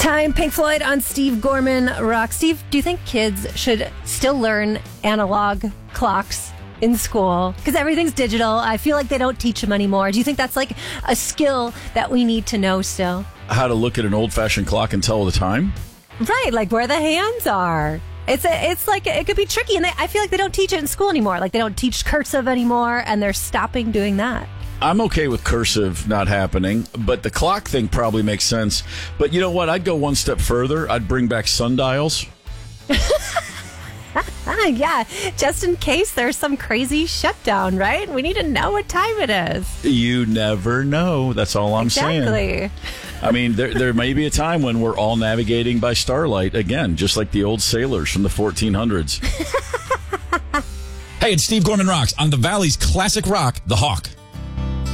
Time, Pink Floyd on Steve Gorman Rock. Steve, do you think kids should still learn analog clocks in school? Because everything's digital. I feel like they don't teach them anymore. Do you think that's like a skill that we need to know still? How to look at an old-fashioned clock and tell the time? Right, like where the hands are. It's like it could be tricky, and I feel like they don't teach it in school anymore. Like they don't teach cursive anymore, and they're stopping doing that. I'm okay with cursive not happening, but the clock thing probably makes sense. But you know what? I'd go one step further. I'd bring back sundials. Yeah, just in case there's some crazy shutdown, right? We need to know what time it is. You never know. That's all I'm saying. Exactly. I mean, there may be a time when we're all navigating by starlight again, just like the old sailors from the 1400s. Hey, it's Steve Gorman Rocks on the Valley's classic rock, The Hawk.